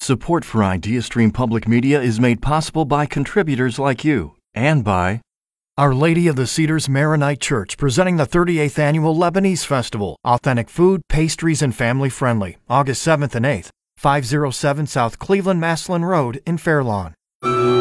Support for IdeaStream Public Media is made possible by contributors like you and by Our Lady of the Cedars Maronite Church, presenting the 38th Annual Lebanese Festival. Authentic food, pastries, and family-friendly. August 7th and 8th, 507 South Cleveland Maslin Road in Fair Lawn.